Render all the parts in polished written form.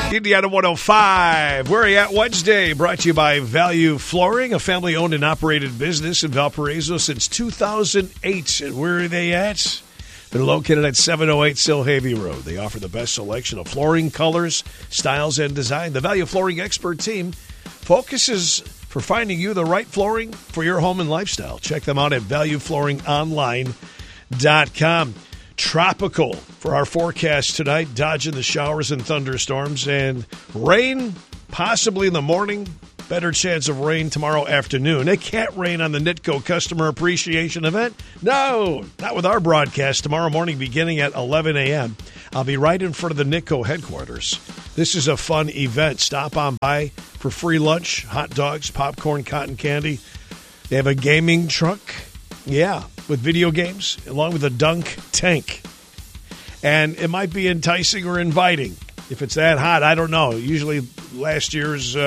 Indiana 105. Where are you at Wednesday? Brought to you by Value Flooring, a family-owned and operated business in Valparaiso since 2008. And where are they at? They're located at 708 Silhavy Road. They offer the best selection of flooring, colors, styles, and design. The Value Flooring expert team focuses for finding you the right flooring for your home and lifestyle. Check them out at valueflooringonline.com. Tropical for our forecast tonight, dodging the showers and thunderstorms, and rain possibly in the morning. Better chance of rain tomorrow afternoon. It can't rain on the Nitco Customer Appreciation Event. No, not with our broadcast tomorrow morning beginning at 11 a.m. I'll be right in front of the Nitco headquarters. This is a fun event. Stop on by for free lunch, hot dogs, popcorn, cotton candy. They have a gaming truck. Yeah, with video games, along with a dunk tank. And it might be enticing or inviting. If it's that hot, I don't know. Usually last year's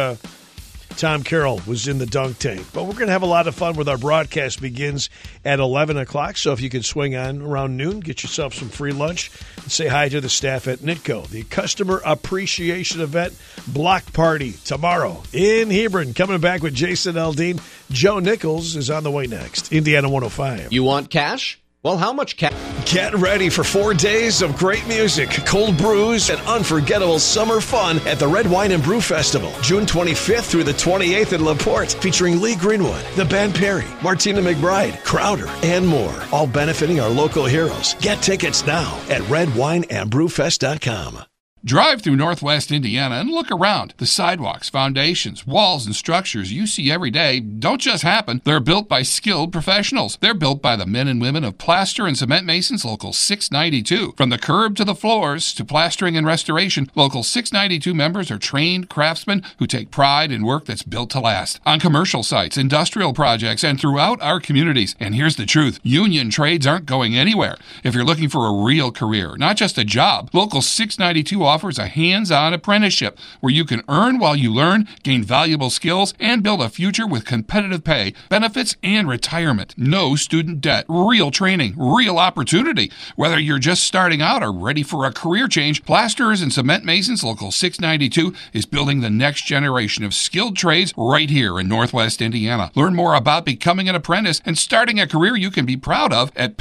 Tom Carroll was in the dunk tank. But we're going to have a lot of fun with our broadcast. Begins at 11 o'clock. So if you can swing on around noon, get yourself some free lunch, and say hi to the staff at Nitco. The Customer Appreciation Event block party tomorrow in Hebron. Coming back with Jason Aldean. Joe Nichols is on the way next. Indiana 105. You want cash? Well, how much cash? Get ready for 4 days of great music, cold brews, and unforgettable summer fun at the Red Wine and Brew Festival, June 25th through the 28th in LaPorte, featuring Lee Greenwood, The Band Perry, Martina McBride, Crowder, and more, all benefiting our local heroes. Get tickets now at redwineandbrewfest.com. Drive through Northwest Indiana and look around. The sidewalks, foundations, walls, and structures you see every day don't just happen. They're built by skilled professionals. They're built by the men and women of Plaster and Cement Masons Local 692. From the curb to the floors to plastering and restoration, Local 692 members are trained craftsmen who take pride in work that's built to last. On commercial sites, industrial projects, and throughout our communities. And here's the truth. Union trades aren't going anywhere. If you're looking for a real career, not just a job, Local 692 offers a hands-on apprenticeship where you can earn while you learn, gain valuable skills, and build a future with competitive pay, benefits, and retirement. No student debt, real training, real opportunity. Whether you're just starting out or ready for a career change, Plasterers and Cement Masons Local 692 is building the next generation of skilled trades right here in Northwest Indiana. Learn more about becoming an apprentice and starting a career you can be proud of at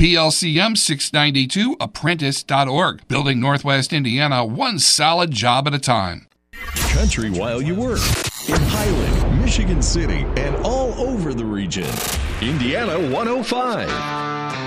plcm692apprentice.org. Building Northwest Indiana one solid job at a time. Country while you work. In Highland, Michigan City, and all over the region. Indiana 105.